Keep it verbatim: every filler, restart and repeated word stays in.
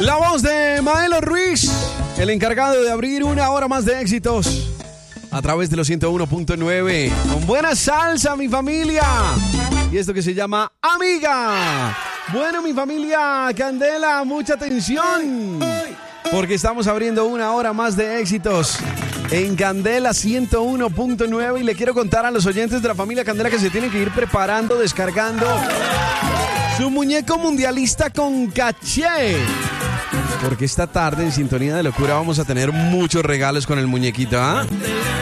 La voz de Maelo Ruiz, el encargado de abrir una hora más de éxitos a través de los ciento uno punto nueve. Con buena salsa, mi familia. Y esto que se llama Amiga. Bueno, mi familia Candela, mucha atención, porque estamos abriendo una hora más de éxitos en Candela ciento uno punto nueve. Y le quiero contar a los oyentes de la familia Candela que se tienen que ir preparando, descargando su muñeco mundialista con caché, porque esta tarde en Sintonía de Locura vamos a tener muchos regalos con el muñequito, ¿ah?